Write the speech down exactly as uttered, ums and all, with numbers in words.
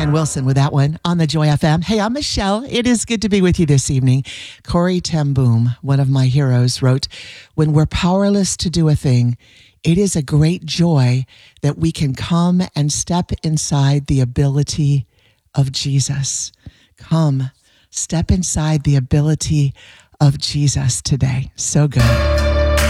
Brian Wilson with that one on the Joy F M. Hey, I'm Michelle. It is good to be with you this evening. Corrie ten Boom, one of my heroes, wrote, "When we're powerless to do a thing, it is a great joy that we can come and step inside the ability of Jesus." Come, step inside the ability of Jesus today. So good.